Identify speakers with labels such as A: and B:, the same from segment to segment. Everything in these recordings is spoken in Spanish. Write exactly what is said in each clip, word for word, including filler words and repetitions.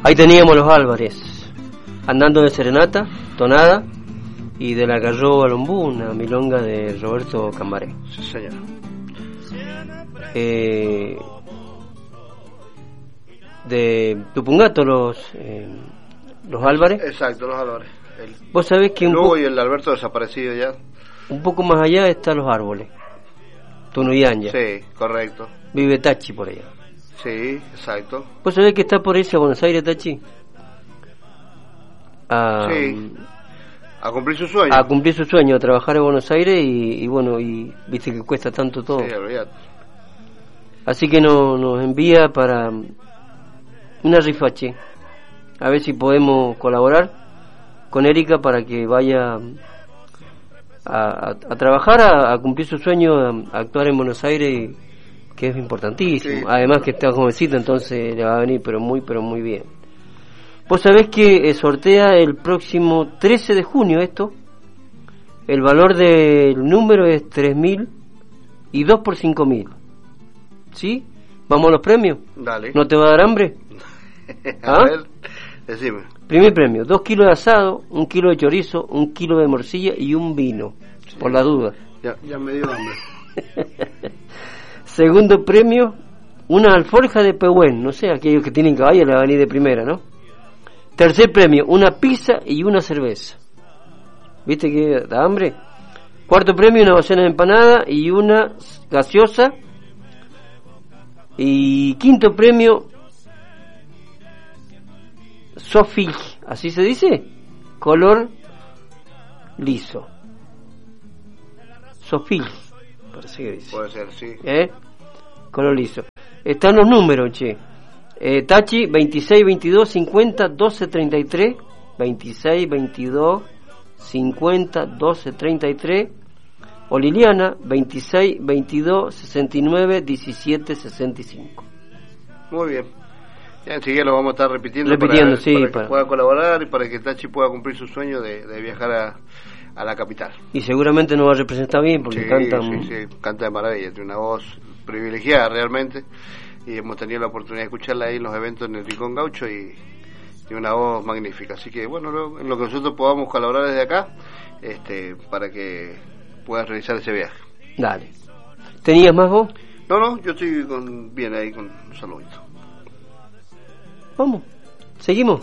A: Ahí teníamos los Álvarez, andando de serenata, tonada, y de la Garrobo al Ombú, una milonga de Roberto Cambaré.
B: Sí, señor.
A: Eh, de Tupungato, los eh, los Álvarez.
B: Exacto, los Álvarez. El,
A: Vos sabés que
B: el
A: un,
B: Hugo
A: po-
B: y el Alberto desaparecido ya.
A: un poco más allá están los árboles. Tunuyanya.
B: Sí, correcto.
A: Vive Tachi por allá.
B: Sí, exacto.
A: ¿Vos sabés que está por irse a Buenos Aires, Tachi? A,
B: Sí. A cumplir su sueño.
A: a cumplir su sueño, a trabajar en Buenos Aires y, y bueno, y viste que cuesta tanto todo.
B: Sí, olvidate.
A: Así que no, nos envía para una rifa, che. A ver si podemos colaborar con Erika para que vaya a, a, a trabajar, a, a cumplir su sueño, a, a actuar en Buenos Aires, que es importantísimo.
B: Sí.
A: Además que está jovencita, entonces le va a venir pero muy, pero muy bien. Vos sabés que eh, sortea el próximo trece de junio esto. El valor del número es tres mil y dos por cinco mil. ¿Sí? ¿Vamos a los premios?
B: Dale.
A: ¿No te va a dar hambre?
B: A
A: ¿Ah?
B: ver, decime.
A: Primer premio, dos kilos de asado, un kilo de chorizo, un kilo de morcilla y un vino,
B: Sí.
A: por la duda.
B: Ya, ya me dio hambre.
A: Segundo premio, una alforja de Pehuen, no sé, aquellos que tienen caballo le va a venir de primera, ¿no? Tercer premio, una pizza y una cerveza. ¿Viste que da hambre? Cuarto premio, una docena de empanada y una gaseosa. Y quinto premio, Sofil, ¿así se dice? Color liso. Sofil, parece que dice.
B: Puede ser, sí.
A: ¿Eh? Color liso. Están los números, che. Eh, Tachi, veintiséis, veintidós, cincuenta, doce, treinta y tres. veintiséis, veintidós, cincuenta, doce, treinta y tres. O Liliana, veintiséis, veintidós, sesenta y nueve, diecisiete, sesenta y cinco.
B: Muy bien. Ya enseguida lo vamos a estar repitiendo,
A: Repitiendo,
B: para,
A: sí,
B: para que
A: para-
B: pueda colaborar y para que Tachi pueda cumplir su sueño de, de viajar a, a la capital.
A: Y seguramente nos va a representar bien porque
B: Sí,
A: cantan.
B: sí, sí, canta de maravilla, tiene una voz privilegiada realmente y hemos tenido la oportunidad de escucharla ahí en los eventos en el Rincón Gaucho y tiene una voz magnífica. Así que bueno, lo, en lo que nosotros podamos colaborar desde acá, este, para que puedas realizar ese viaje.
A: Dale. ¿Tenías más vos?
B: No, no, yo estoy con, bien ahí con un saludito.
A: Vamos. Seguimos.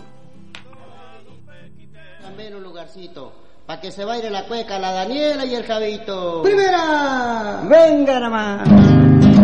C: También un lugarcito, para que se baile la cueca la Daniela y el Javito.
D: ¡Primera! ¡Venga nomás!